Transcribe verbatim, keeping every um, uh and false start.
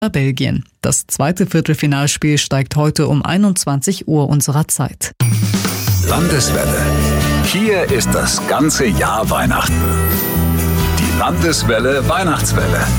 Belgien. Das zweite Viertelfinalspiel steigt heute um einundzwanzig Uhr unserer Zeit. Landeswelle. Hier ist das ganze Jahr Weihnachten. Die Landeswelle Weihnachtswelle.